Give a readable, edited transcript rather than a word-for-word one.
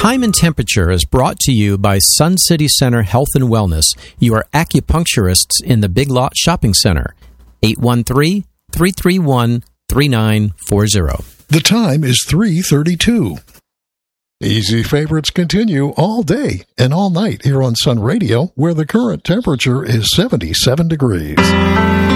Time and Temperature is brought to you by Sun City Center Health and Wellness, your acupuncturists in the Big Lot Shopping Center. 813-331-3940. The time is 3:32. Easy favorites continue all day and all night here on Sun Radio, where the current temperature is 77 degrees.